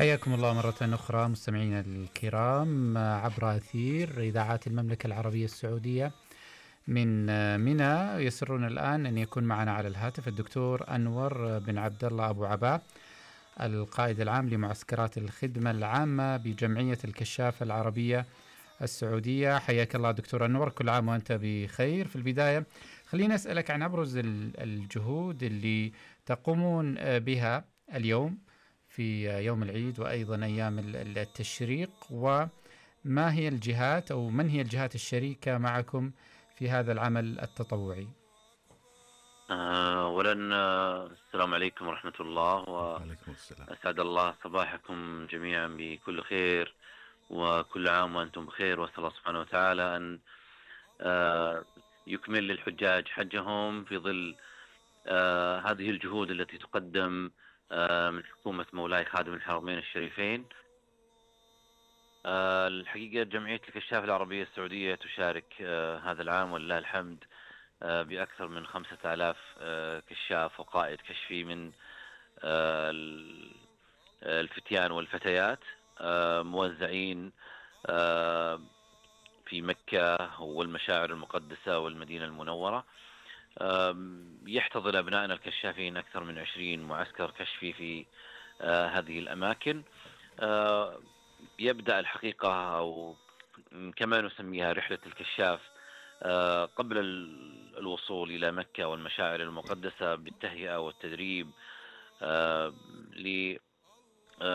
حياكم الله مرة أخرى مستمعينا الكرام عبر أثير إذاعات المملكة العربية السعودية من منى. يسرنا الآن أن يكون معنا على الهاتف الدكتور أنور بن عبد الله أبو عباء، القائد العام لمعسكرات الخدمة العامة بجمعية الكشافة العربية السعودية. حياك الله دكتور أنور، كل عام وأنت بخير. في البداية خليني أسألك عن أبرز الجهود اللي تقومون بها اليوم في يوم العيد وأيضا أيام التشريق، وما هي الجهات أو من هي الجهات الشريكة معكم في هذا العمل التطوعي؟ أولا، السلام عليكم ورحمة الله، وعليكم السلام. وأسعد الله صباحكم جميعا بكل خير، وكل عام وأنتم بخير، وأسأل الله سبحانه وتعالى أن يكمل للحجاج حجهم في ظل هذه الجهود التي تقدم من حكومة مولاي خادم الحرمين الشريفين. الحقيقة جمعية الكشافة العربية السعودية تشارك هذا العام ولله الحمد بأكثر من 5000 كشاف وقائد كشفي من الفتيان والفتيات، موزعين في مكة والمشاعر المقدسة والمدينة المنورة. يحتضن أبنائنا الكشافين أكثر من 20 معسكر كشفي في هذه الأماكن. يبدأ الحقيقة، أو كما نسميها، رحلة الكشاف قبل الوصول إلى مكة والمشاعر المقدسة بالتهيئة والتدريب